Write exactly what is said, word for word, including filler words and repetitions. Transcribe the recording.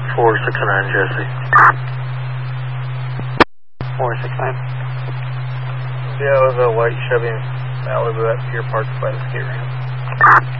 four six nine, Jesse. four six nine. Yeah, it was a white Chevy Malibu at Pier Park by the skate ramp.